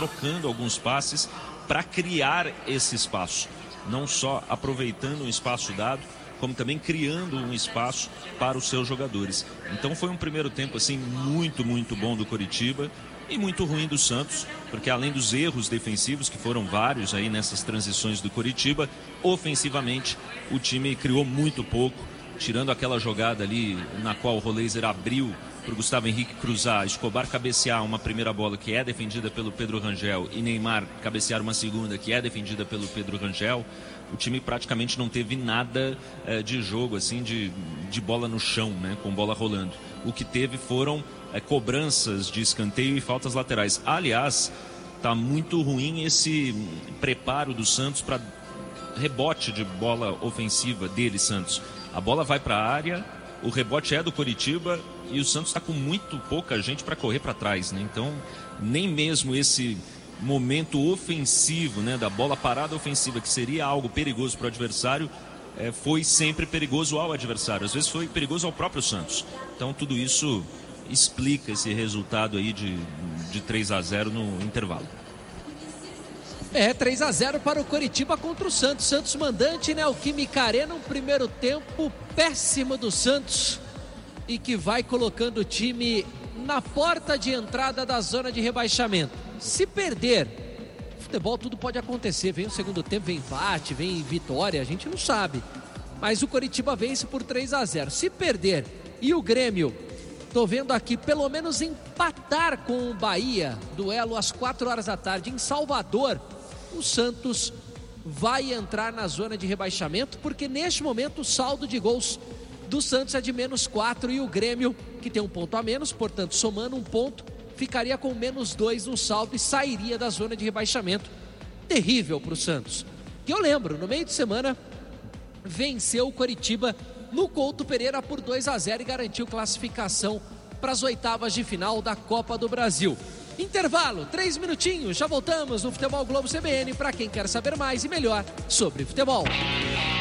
trocando alguns passes para criar esse espaço. Não só aproveitando um espaço dado, como também criando um espaço para os seus jogadores. Então foi um primeiro tempo assim muito, muito bom do Coritiba e muito ruim do Santos, porque além dos erros defensivos, que foram vários aí nessas transições do Coritiba, ofensivamente o time criou muito pouco, tirando aquela jogada ali na qual o Roleiser abriu para o Gustavo Henrique cruzar, Escobar cabecear uma primeira bola que é defendida pelo Pedro Rangel e Neymar cabecear uma segunda que é defendida pelo Pedro Rangel. O time praticamente não teve nada de jogo, assim, de bola no chão, né, com bola rolando. O que teve foram cobranças de escanteio e faltas laterais. Aliás, está muito ruim esse preparo do Santos para rebote de bola ofensiva dele, Santos. A bola vai para a área, o rebote é do Coritiba e o Santos está com muito pouca gente para correr para trás, né? Então, nem mesmo esse momento ofensivo, né, da bola parada ofensiva, que seria algo perigoso para o adversário, foi sempre perigoso ao adversário. Às vezes foi perigoso ao próprio Santos. Então, tudo isso explica esse resultado aí de 3-0 no intervalo. 3-0 para o Coritiba contra o Santos. Santos mandante, né? O Química Arena, um primeiro tempo péssimo do Santos e que vai colocando o time na porta de entrada da zona de rebaixamento. Se perder, futebol tudo pode acontecer. Vem o segundo tempo, vem empate, vem vitória, a gente não sabe. Mas o Coritiba vence por 3-0. Se perder e o Grêmio, tô vendo aqui, pelo menos empatar com o Bahia, duelo às 4 horas da tarde em Salvador, o Santos vai entrar na zona de rebaixamento, porque neste momento o saldo de gols do Santos é de -4 e o Grêmio, que tem um ponto a menos, portanto somando um ponto, ficaria com -2 no saldo e sairia da zona de rebaixamento. Terrível para o Santos, que eu lembro, no meio de semana venceu o Coritiba no Couto Pereira por 2-0 e garantiu classificação para as oitavas de final da Copa do Brasil. Intervalo, 3 minutinhos, já voltamos no Futebol Globo CBN para quem quer saber mais e melhor sobre futebol.